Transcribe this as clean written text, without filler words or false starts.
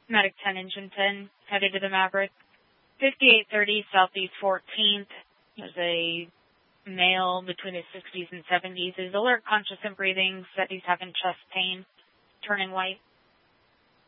Medic 10, Engine 10, headed to the Maverick. 5830 Southeast 14th. There's a male between his 60s and 70s. He's alert, conscious, and breathing. Said he's having chest pain, turning white.